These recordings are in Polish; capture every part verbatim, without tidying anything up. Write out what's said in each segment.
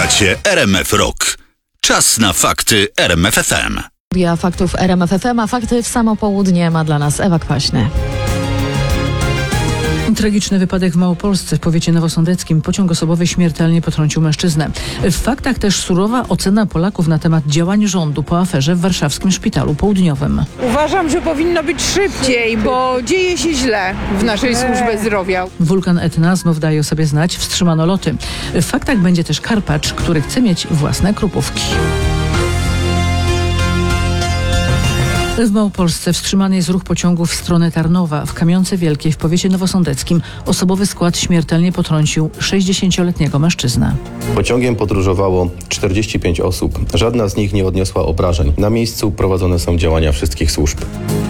Słuchacie R M F Rock. Czas na fakty R M F F M. Ja faktów R M F F M, a fakty w samo południe ma dla nas Ewa Kwaśny. Tragiczny wypadek w Małopolsce w powiecie nowosądeckim. Pociąg osobowy śmiertelnie potrącił mężczyznę. W faktach też surowa ocena Polaków na temat działań rządu po aferze w warszawskim szpitalu południowym. Uważam, że powinno być szybciej, bo dzieje się źle w naszej służbie zdrowia. Wulkan Etna znów daje o sobie znać. Wstrzymano loty. W faktach będzie też Karpacz, który chce mieć własne krupówki. W Małopolsce wstrzymany jest ruch pociągów w stronę Tarnowa. W Kamionce Wielkiej w powiecie nowosądeckim osobowy skład śmiertelnie potrącił sześćdziesięcioletniego mężczyznę. Pociągiem podróżowało czterdzieści pięć osób. Żadna z nich nie odniosła obrażeń. Na miejscu prowadzone są działania wszystkich służb.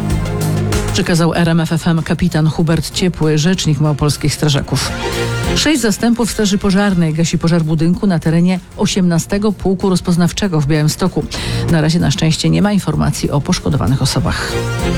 Przekazał R M F F M kapitan Hubert Ciepły, rzecznik małopolskich strażaków. Sześć zastępów Straży Pożarnej gasi pożar budynku na terenie osiemnastego Pułku Rozpoznawczego w Białymstoku. Na razie na szczęście nie ma informacji o poszkodowanych osobach.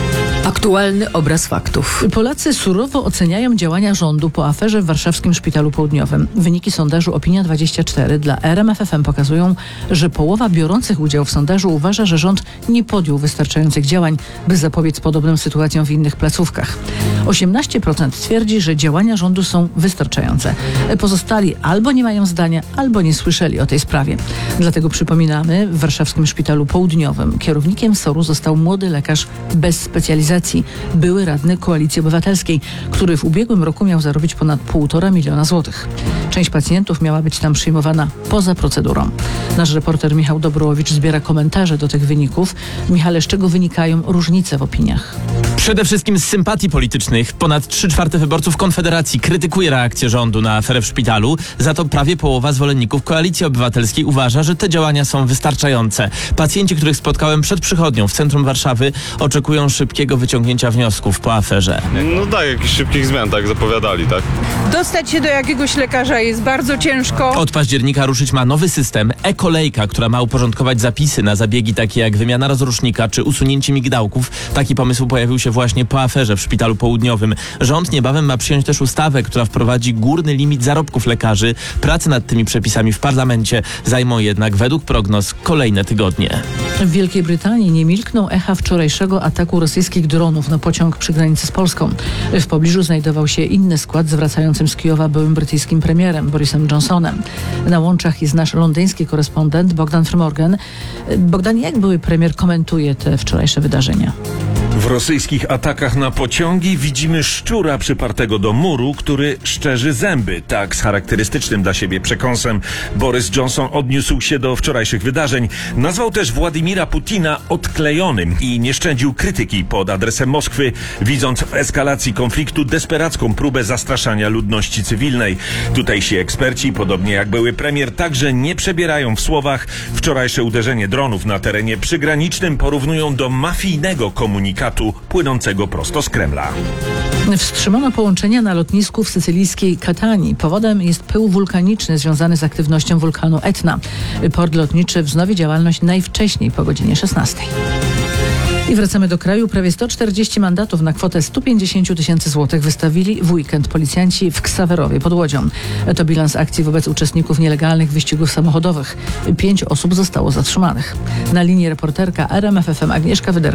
Aktualny obraz faktów. Polacy surowo oceniają działania rządu po aferze w warszawskim szpitalu południowym. Wyniki sondażu Opinia dwadzieścia cztery dla R M F F M pokazują, że połowa biorących udział w sondażu uważa, że rząd nie podjął wystarczających działań, by zapobiec podobnym sytuacjom w innych placówkach. osiemnaście procent twierdzi, że działania rządu są wystarczające. Pozostali albo nie mają zdania, albo nie słyszeli o tej sprawie. Dlatego przypominamy, w warszawskim szpitalu południowym kierownikiem S O R-u został młody lekarz bez specjalizacji, były radny Koalicji Obywatelskiej, który w ubiegłym roku miał zarobić ponad półtora miliona złotych. Część pacjentów miała być tam przyjmowana poza procedurą. Nasz reporter Michał Dobrołowicz zbiera komentarze do tych wyników. Michale, z czego wynikają różnice w opiniach? Przede wszystkim z sympatii politycznych. Ponad trzy czwarte wyborców Konfederacji krytykuje reakcję rządu na aferę w szpitalu. Za to prawie połowa zwolenników Koalicji Obywatelskiej uważa, że te działania są wystarczające. Pacjenci, których spotkałem przed przychodnią w centrum Warszawy, oczekują szybkiego wyciągnięcia wniosków po aferze. No tak, jakichś szybkich zmian, tak zapowiadali, tak? Dostać się do jakiegoś lekarza jest bardzo ciężko. Od października ruszyć ma nowy system e-kolejka, która ma uporządkować zapisy na zabiegi takie jak wymiana rozrusznika czy usunięcie migdałków. Taki pomysł pojawił się właśnie po aferze w szpitalu południowym. Rząd niebawem ma przyjąć też ustawę, która wprowadzi górny limit zarobków lekarzy. Prace nad tymi przepisami w parlamencie zajmą jednak według prognoz kolejne tygodnie. W Wielkiej Brytanii nie milkną echa wczorajszego ataku rosyjskich dronów na pociąg przy granicy z Polską. W pobliżu znajdował się inny skład z wracającym z Kijowa byłym brytyjskim premierem Borisem Johnsonem. Na łączach jest nasz londyński korespondent Bogdan Frymorgan. Bogdan, jak były premier komentuje te wczorajsze wydarzenia? W rosyjskich atakach na pociągi widzimy szczura przypartego do muru, który szczerzy zęby. Tak z charakterystycznym dla siebie przekąsem Boris Johnson odniósł się do wczorajszych wydarzeń. Nazwał też Władimira Putina odklejonym i nie szczędził krytyki pod adresem Moskwy, widząc w eskalacji konfliktu desperacką próbę zastraszania ludności cywilnej. Tutejsi eksperci, podobnie jak były premier, także nie przebierają w słowach. Wczorajsze uderzenie dronów na terenie przygranicznym porównują do mafijnego komunikatu płynącego prosto z Kremla. Wstrzymano połączenia na lotnisku w sycylijskiej Katanii. Powodem jest pył wulkaniczny związany z aktywnością wulkanu Etna. Port lotniczy wznowi działalność najwcześniej po godzinie szesnastej. I wracamy do kraju. Prawie sto czterdzieści mandatów na kwotę sto pięćdziesiąt tysięcy złotych wystawili w weekend policjanci w Ksawerowie pod Łodzią. To bilans akcji wobec uczestników nielegalnych wyścigów samochodowych. Pięć osób zostało zatrzymanych. Na linii reporterka R M F F M Agnieszka Wyder.